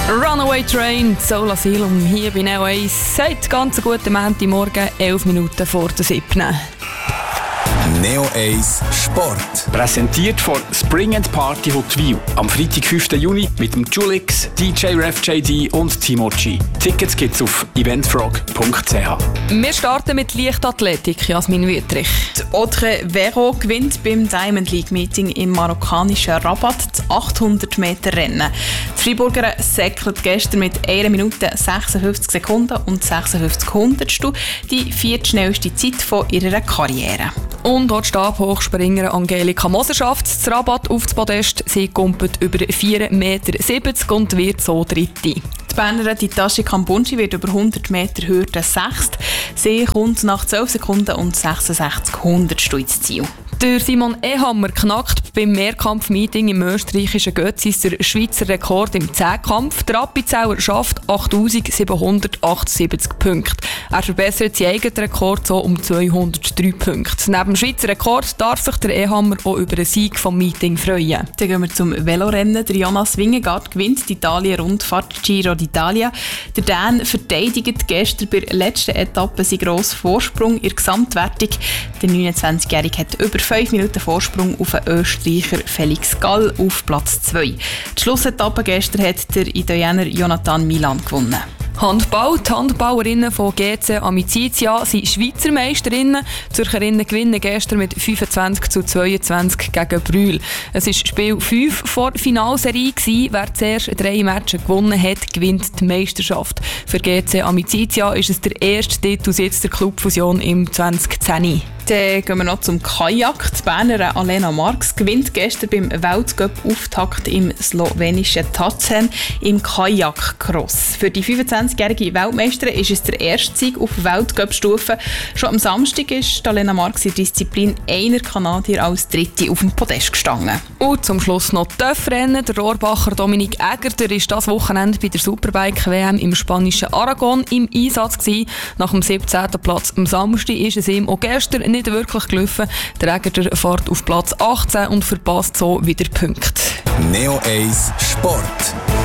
Runaway Train, Soul Asylum, hier bei Neo 1. Seid ganz guten Montagmorgen, 11 Minuten vor der 7. Neo 1 Sport. Präsentiert von Spring & Party Huttwil. Am Freitag, 5. Juni mit dem Julix, DJ Ref JD und Timo G. Tickets gibt's auf eventfrog.ch. Wir starten mit Leichtathletik, Jasmin Wüttrich. Die Audrey Vero gewinnt beim Diamond League Meeting im marokkanischen Rabat das 800 Meter Rennen. Die Freiburgerin säckelt gestern mit 1 Minute 56 Sekunden und 56 Hundertstel die viertschnellste Zeit von ihrer Karriere. Und auch die Stabhochspringerin Angelika Moser schafft es Rabat auf das Podest. Sie kumpelt über 4,70 Meter und wird so Dritte. Die Bernerin Titashi Kambunji wird über 100 Meter Hürde Sechste. Sie kommt nach 12 Sekunden und 66 Hundertstel ins Ziel. Der Simon Ehammer knackt beim Mehrkampf-Meeting im österreichischen Götzis den Schweizer Rekord im Zehnkampf. Der Appenzeller schafft 8'778 Punkte. Er verbessert seinen eigenen Rekord so um 203 Punkte. Neben dem Schweizer Rekord darf sich der Ehammer auch über einen Sieg vom Meeting freuen. Dann gehen wir zum Velorennen. Der Jonas Vingegaard gewinnt die Italien-Rundfahrt Giro d'Italia. Der Dän verteidigt gestern bei der letzten Etappe seinen grossen Vorsprung in der Gesamtwertung. Der 29-Jährige hat über 5 Minuten Vorsprung auf den Österreicher Felix Gall auf Platz 2. Die Schlussetappe gestern hat der Italiener Jonathan Milan gewonnen. Handball. Die Handballerinnen von GC Amicizia sind Schweizer Meisterinnen. Die Zürcherinnen gewinnen gestern mit 25:22 gegen Brühl. Es war Spiel 5 vor der Finalserie. Wer zuerst 3 Matches gewonnen hat, gewinnt die Meisterschaft. Für GC Amicizia ist es der erste Titel seit der Clubfusion im 2010. Dann gehen wir noch zum Kajak. Die Bernerin Alena Marx gewinnt gestern beim Weltcup-Auftakt im slowenischen Tacen im Kajak-Cross. Für die 25-jährige Weltmeisterin ist es der erste Sieg auf Weltcup-Stufe. Schon am Samstag ist Alena Marx in der Disziplin einer Kanadier als Dritte auf dem Podest gestanden. Und zum Schluss noch Töffrennen. Der Rohrbacher Dominik Egger ist das Wochenende bei der Superbike-WM im spanischen Aragon im Einsatz gewesen. Nach dem 17. Platz am Samstag ist es ihm auch gestern nicht wirklich gelaufen. Der Egger fährt auf Platz 18 und verpasst so wieder Punkte. Neo 1 Sport.